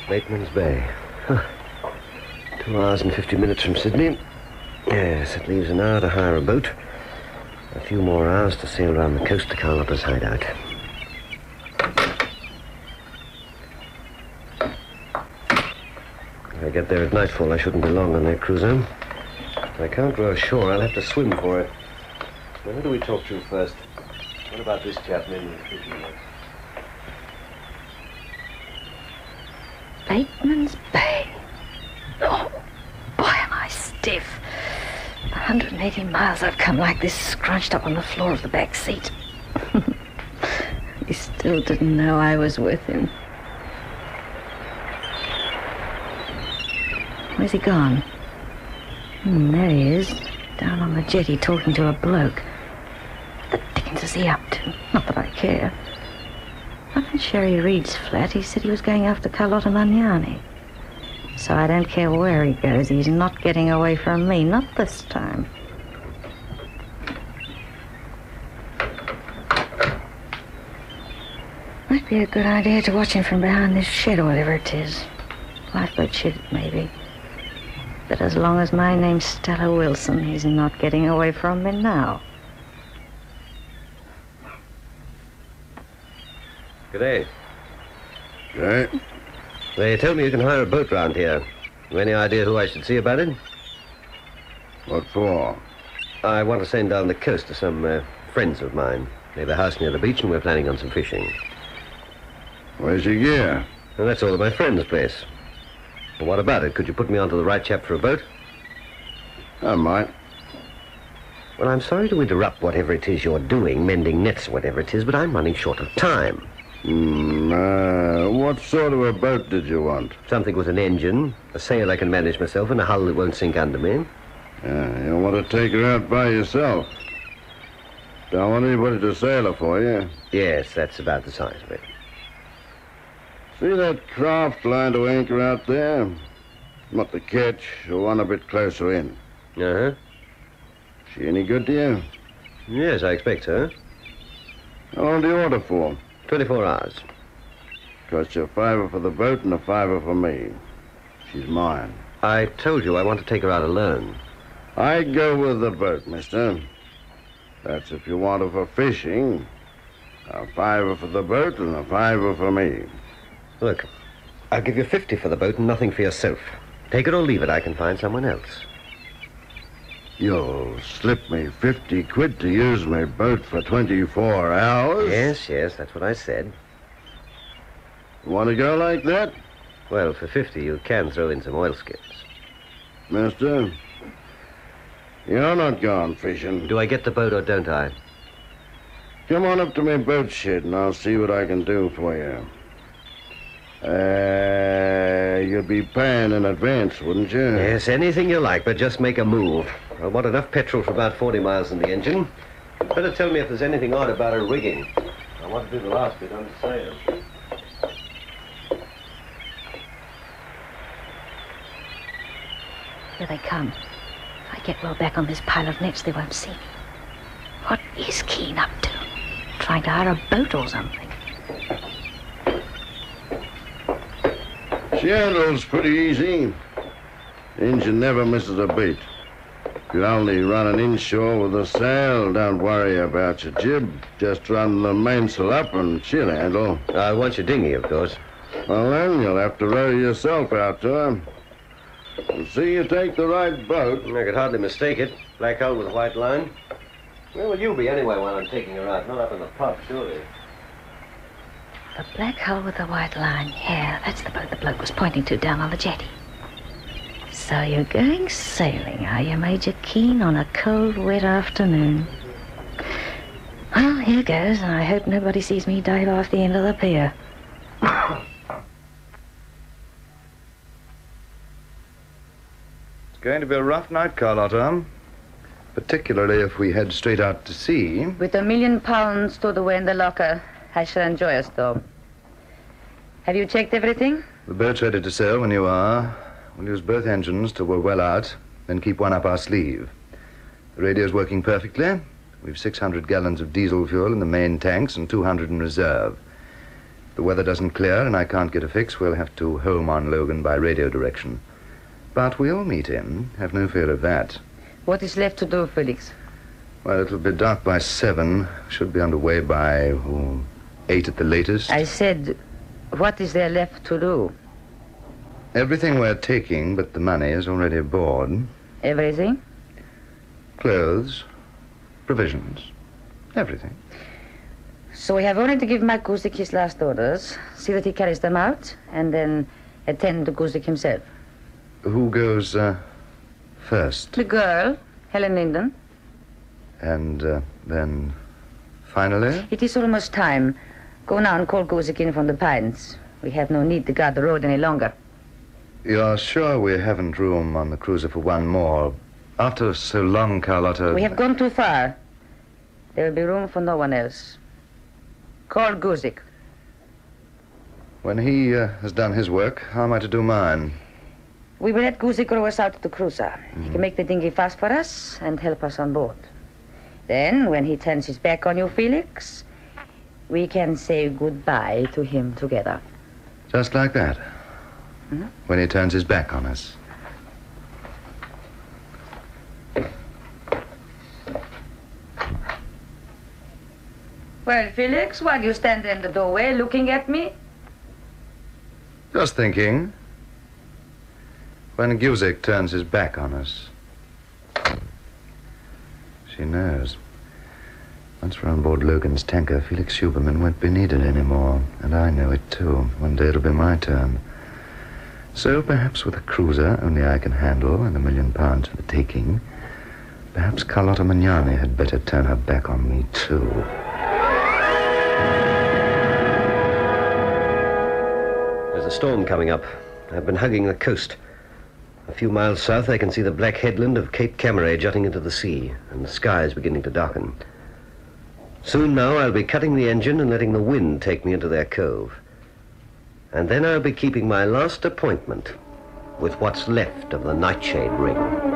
Bateman's Bay. Huh. 2 hours and 50 minutes from Sydney. Yes, it leaves an hour to hire a boat. A few more hours to sail around the coast to Carlotta's hideout. If I get there at nightfall, I shouldn't be long on that cruiser. If I can't row ashore, I'll have to swim for it. Now, who do we talk to first? What about this chap named the fishing boat? Bateman's Bay. Oh, boy, am I stiff. 180 miles I've come like this, scrunched up on the floor of the back seat. He still didn't know I was with him. Where's he gone? There he is, down on the jetty talking to a bloke. What the dickens is he up to? Not that I care. Up in Sherry Reed's flat, he said he was going after Carlotta Magnani. So I don't care where he goes, he's not getting away from me, not this time. Might be a good idea to watch him from behind this shed or whatever it is. Lifeboat shed, maybe. But as long as my name's Stella Wilson, he's not getting away from me now. Good day. Okay. They told me you can hire a boat round here. You any idea who I should see about it? What for? I want to send down the coast to some friends of mine. They have a house near the beach and we're planning on some fishing. Where's your gear? And that's all at my friend's place. Well, what about it? Could you put me onto the right chap for a boat? I might. Well, I'm sorry to interrupt whatever it is you're doing, mending nets or whatever it is, but I'm running short of time. What sort of a boat did you want? Something with an engine, a sail I can manage myself, and a hull that won't sink under me. You want to take her out by yourself? Don't want anybody to sail her for you. Yes, that's about the size of it. See that craft lying to anchor out there? Not the ketch, or one a bit closer in. Uh-huh. She any good to you? Yes, I expect so. How long do you order for? 24 hours. Cost you a $5 for the boat and a $5 for me. She's mine. I told you I want to take her out alone. I go with the boat, mister. That's if you want her for fishing. A $5 for the boat and a $5 for me. Look, I'll give you 50 for the boat and nothing for yourself. Take it or leave it. I can find someone else. You'll slip me 50 quid to use my boat for 24 hours? Yes, that's what I said. Want to go like that? Well, for 50, you can throw in some oilskins. Mister, you're not gone fishing. Do I get the boat or don't I? Come on up to my boat shed and I'll see what I can do for you. You'd be paying in advance, wouldn't you? Yes, anything you like, but just make a move. I want enough petrol for about 40 miles in the engine. Better tell me if there's anything odd about her rigging. I want to do the last bit on the sail. Here they come. If I get well back on this pile of nets, they won't see me. What is Keane up to? Trying to hire a boat or something? She handles pretty easy. The engine never misses a beat. You only run an inshore with a sail. Don't worry about your jib. Just run the mainsail up and she'll handle. I want your dinghy, of course. Well, then you'll have to row yourself out to her. And see you take the right boat. I could hardly mistake it. Black hull with a white line. Where will you be anyway while I'm taking her out? Not up in the pub, surely. The black hull with the white line. Yeah, that's the boat the bloke was pointing to down on the jetty. So you're going sailing, are you, Major Keane, on a cold, wet afternoon? Well, here goes. I hope nobody sees me dive off the end of the pier. It's going to be a rough night, Carlotta. Particularly if we head straight out to sea. With £1 million stored away in the locker, I shall enjoy a storm. Have you checked everything? The boat's ready to sail when you are. We'll use both engines till we're well out, then keep one up our sleeve. The radio's working perfectly. We've 600 gallons of diesel fuel in the main tanks and 200 in reserve. the weather doesn't clear and I can't get a fix, we'll have to home on Logan by radio direction. But we'll meet him. Have no fear of that. What is left to do, Felix? Well, it'll be dark by 7. Should be underway by 8 at the latest. I said, what is there left to do? Everything we're taking but the money is already aboard. Everything? Clothes, provisions, everything. So we have only to give Mac Guzik his last orders, see that he carries them out, and then attend to Guzik himself. Who goes first? The girl, Helen Linden. And then, finally? It is almost time. Go now and call Guzik in from the Pines. We have no need to guard the road any longer. You're sure we haven't room on the cruiser for one more? After so long, Carlotta... We have gone too far. There will be room for no one else. Call Guzik. When he has done his work, how am I to do mine? We will let Guzik row us out to the cruiser. He can make the dinghy fast for us and help us on board. Then, when he turns his back on you, Felix, we can say goodbye to him together. Just like that? Mm-hmm. When he turns his back on us. Well, Felix, why do you stand in the doorway looking at me? Just thinking. When Guzik turns his back on us. She knows. Once we're on board Logan's tanker, Felix Huberman won't be needed anymore. And I know it, too. One day it'll be my turn. So perhaps with a cruiser only I can handle and £1 million for the taking, perhaps Carlotta Magnani had better turn her back on me, too. There's a storm coming up. I've been hugging the coast. A few miles south, I can see the black headland of Cape Camaret jutting into the sea, and the sky is beginning to darken. Soon now, I'll be cutting the engine and letting the wind take me into their cove. And then I'll be keeping my last appointment with what's left of the Nightshade Ring.